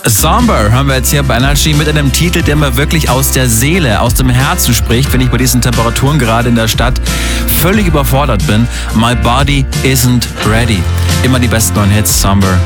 Somber hören wir jetzt hier bei Energy mit einem Titel, der mir wirklich aus der Seele, aus dem Herzen spricht, wenn ich bei diesen Temperaturen gerade in der Stadt völlig überfordert bin. My Body Isn't Ready. Immer die besten neuen Hits, Somber